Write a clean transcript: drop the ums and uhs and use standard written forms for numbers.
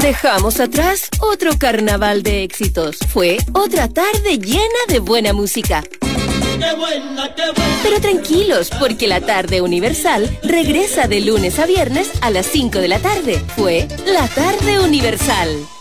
Dejamos atrás otro carnaval de éxitos. Fue otra tarde llena de buena música. ¡Qué buena, qué buena! Pero tranquilos, porque la tarde Universal regresa de lunes a viernes a las 5 de la tarde. Fue la tarde Universal.